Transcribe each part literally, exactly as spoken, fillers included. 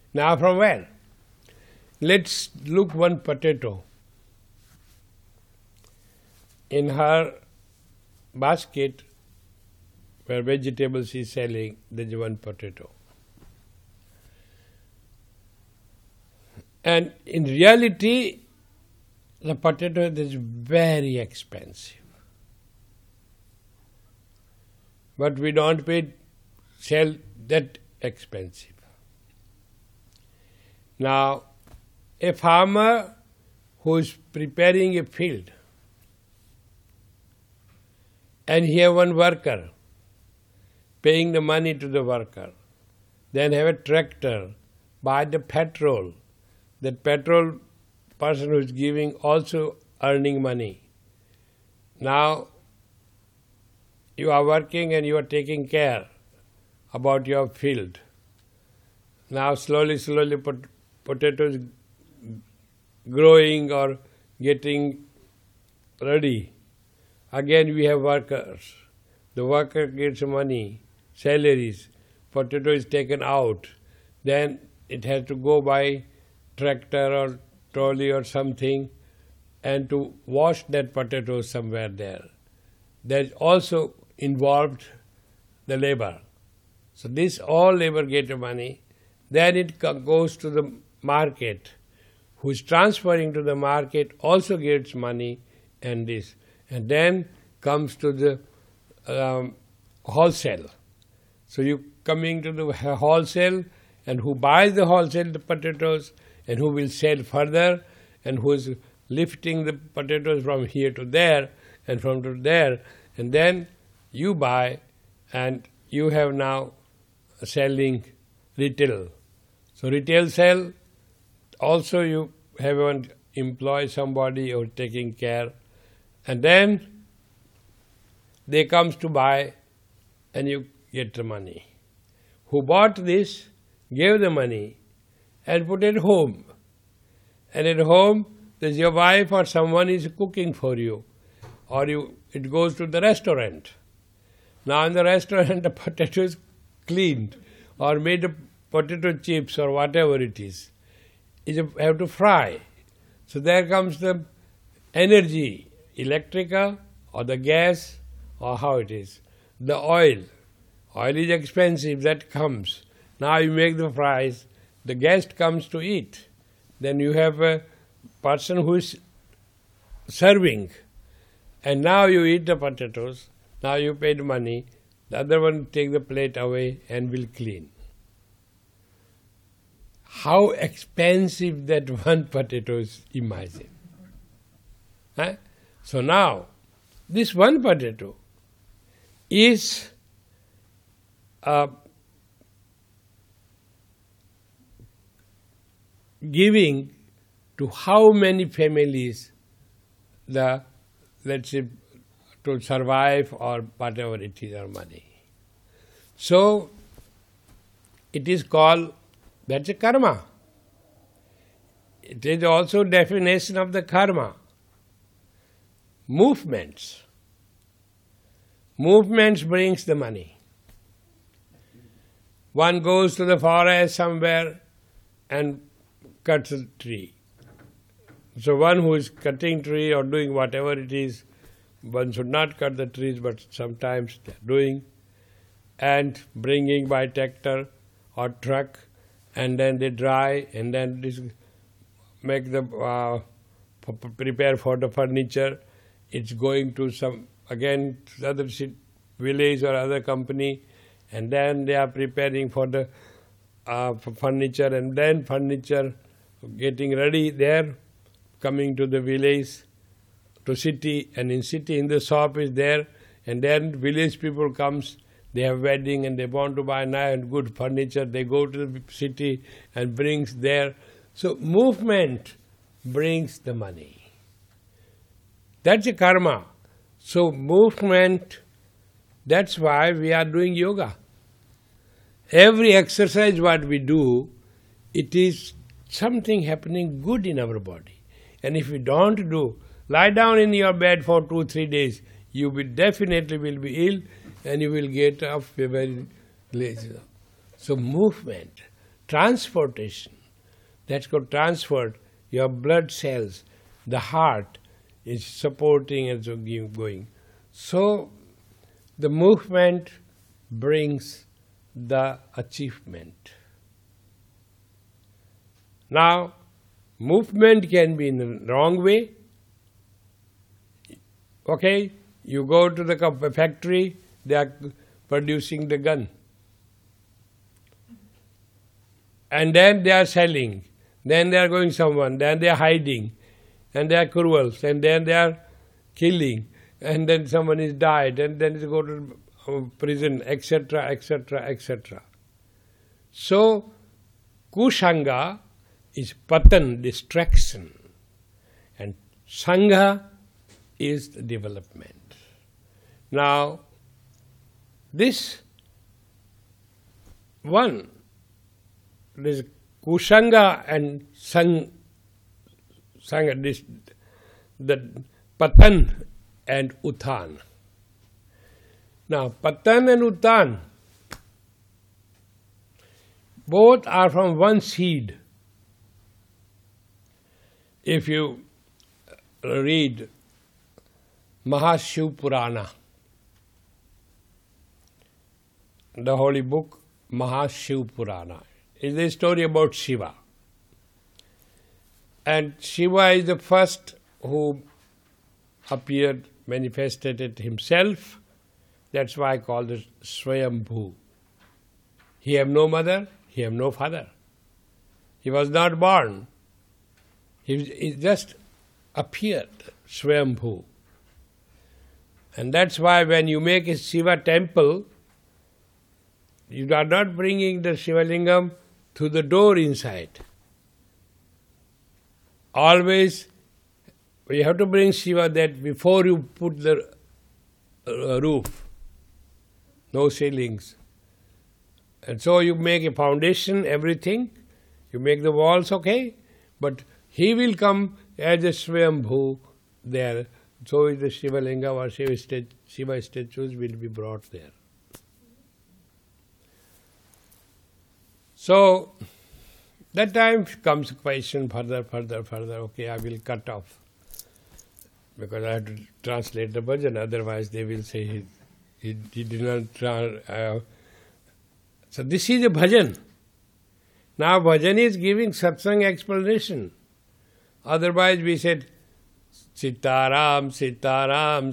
Now from where? Let's look one potato. In her basket where vegetables she is selling, there is one potato. And in reality, the potato is very expensive. But we don't pay, sell that expensive. Now, a farmer who is preparing a field, and he have one worker, paying the money to the worker, then have a tractor, buy the petrol, that petrol person who is giving also earning money. Now, you are working and you are taking care about your field. Now slowly, slowly pot potatoes growing or getting ready. Again we have workers. The worker gets money, salaries, potato is taken out. Then it has to go by tractor or trolley or something and to wash that potato somewhere there. There is also involved the labor. So this all labor get money. Then it goes to the market. Who is transferring to the market also gets money and this. And then comes to the um, wholesale. So you coming to the wholesale, and who buys the wholesale the potatoes and who will sell further and who is lifting the potatoes from here to there and from to there, and then you buy and you have now selling retail. So retail sell, also you have an employ somebody or taking care, and then they comes to buy and you get the money. Who bought this, gave the money and put it home. And at home, there's your wife or someone is cooking for you, or you it goes to the restaurant. Now in the restaurant the potato is cleaned or made of potato chips or whatever it is. You have to fry. So there comes the energy, electrical or the gas or how it is. The oil. Oil is expensive, that comes. Now you make the fries, the guest comes to eat. Then you have a person who is serving. And now you eat the potatoes, now you paid money, the other one take the plate away and will clean. How expensive that one potato is, imagine. Huh? So now, this one potato is uh, giving to how many families the, let's say, to survive or whatever it is, or money. So, it is called, that's a karma. It is also definition of the karma. Movements. Movements brings the money. One goes to the forest somewhere and cuts a tree. So one who is cutting tree or doing whatever it is, one should not cut the trees, but sometimes they are doing, and bringing by tractor or truck, and then they dry, and then this make the uh, prepare for the furniture. It's going to some again other village or other company, and then they are preparing for the uh, for furniture, and then furniture getting ready there, coming to the village, to city, and in city in the shop is there, and then village people comes, they have wedding and they want to buy nice and good furniture, they go to the city and brings there. So movement brings the money. That's a karma. So movement, that's why we are doing yoga. Every exercise what we do, it is something happening good in our body. And if we don't do, lie down in your bed for two, three days, you will definitely will be ill and you will get up very lazy. So movement. transportation. That's called transport. Your blood cells, the heart is supporting and so give- going. So the movement brings the achievement. Now, movement can be in the wrong way. Okay, you go to the co- factory, they are producing the gun. And then they are selling. Then they are going someone. Then they are hiding. And they are cruels. And then they are killing. And then someone is died. And then they go to prison, et cetera, et cetera, et cetera. So, Kusanga is patan, distraction. And Sangha is the development. Now, this one, this Kusanga and Sang, Sangha, this, the Patan and Uthan. Now, Patan and Uthan, both are from one seed. If you read Mahashiv Purana, the holy book Mahashiv Purana, is a story about Shiva. And Shiva is the first who appeared, manifested it himself. That's why I call it Swayambhu. He have no mother, he have no father. He was not born. He, he just appeared, Swayambhu. And that's why when you make a Shiva temple, you are not bringing the Shiva Lingam to the door inside. Always, you have to bring Shiva that before you put the uh, roof, no ceilings. And so you make a foundation, everything, you make the walls okay, but he will come as a Swayambhu there. So is the Shiva Lingam or Shiva, stat- Shiva statues will be brought there. So, that time comes a question further, further, further. Okay, I will cut off. Because I have to translate the bhajan, otherwise they will say he, he, he did not... Tra- uh. So this is a bhajan. Now bhajan is giving satsang explanation. Otherwise we said, Sitaram, Sitaram,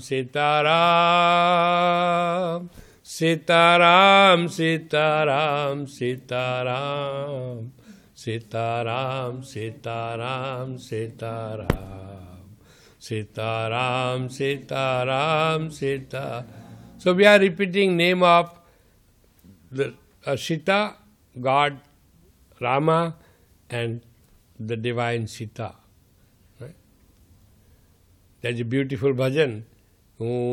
Sitaram, Sitaram, Sitaram, Sitaram, Sitaram, Sitaram, Sitaram, Sitaram, Sitaram, Sitaram. So we are repeating name of the uh, Sita, God, Rama, and the divine Sita. Right? That's a beautiful bhajan.